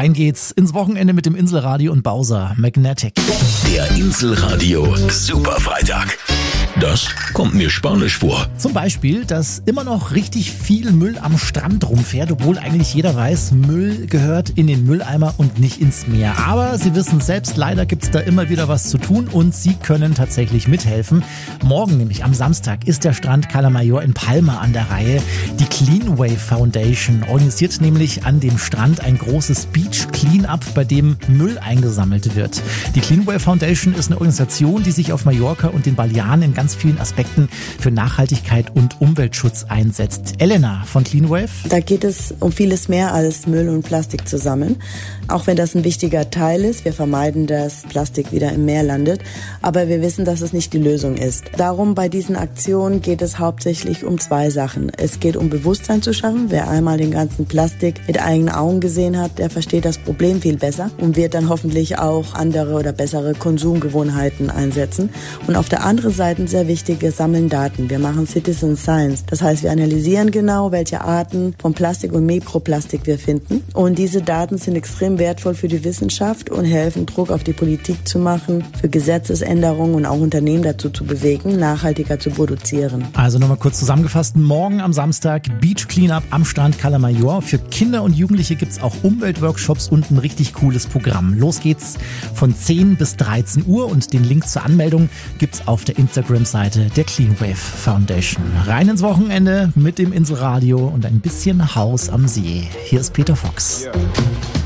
Rein geht's ins Wochenende mit dem Inselradio und Bowser Magnetic. Der Inselradio Superfreitag. Das kommt mir spanisch vor. Zum Beispiel, dass immer noch richtig viel Müll am Strand rumfährt, obwohl eigentlich jeder weiß, Müll gehört in den Mülleimer und nicht ins Meer. Aber Sie wissen selbst, leider gibt's da immer wieder was zu tun und Sie können tatsächlich mithelfen. Morgen, nämlich am Samstag, ist der Strand Cala Mayor in Palma an der Reihe. Die Clean Wave Foundation organisiert nämlich an dem Strand ein großes Beach Cleanup, bei dem Müll eingesammelt wird. Die Clean Wave Foundation ist eine Organisation, die sich auf Mallorca und den Balearen in ganz vielen Aspekten für Nachhaltigkeit und Umweltschutz einsetzt. Elena von Clean Wave. Da geht es um vieles mehr als Müll und Plastik zusammen. Auch wenn das ein wichtiger Teil ist, wir vermeiden, dass Plastik wieder im Meer landet, aber wir wissen, dass es nicht die Lösung ist. Darum bei diesen Aktionen geht es hauptsächlich um zwei Sachen. Es geht um Bewusstsein zu schaffen. Wer einmal den ganzen Plastik mit eigenen Augen gesehen hat, der versteht das Problem viel besser und wird dann hoffentlich auch andere oder bessere Konsumgewohnheiten einsetzen. Und auf der anderen Seite sehr wichtig, wir sammeln Daten. Wir machen Citizen Science. Das heißt, wir analysieren genau, welche Arten von Plastik und Mikroplastik wir finden. Und diese Daten sind extrem wertvoll für die Wissenschaft und helfen, Druck auf die Politik zu machen, für Gesetzesänderungen und auch Unternehmen dazu zu bewegen, nachhaltiger zu produzieren. Also nochmal kurz zusammengefasst, morgen am Samstag Beach Cleanup am Strand Cala Mayor. Für Kinder und Jugendliche gibt's auch Umweltworkshops und ein richtig cooles Programm. Los geht's von 10 bis 13 Uhr und den Link zur Anmeldung gibt's auf der Instagram-Seite der Clean Wave Foundation. Rein ins Wochenende mit dem Inselradio und ein bisschen Haus am See. Hier ist Peter Fox. Yeah.